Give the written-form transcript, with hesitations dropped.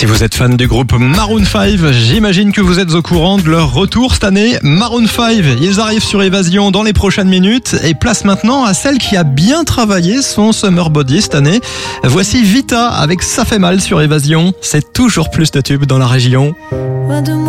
Si vous êtes fan du groupe Maroon 5, j'imagine que vous êtes au courant de leur retour cette année. Maroon 5, ils arrivent sur Évasion dans les prochaines minutes et place maintenant à celle qui a bien travaillé son Summer Body cette année. Voici Vita avec Ça fait mal sur Évasion. C'est toujours plus de tubes dans la région.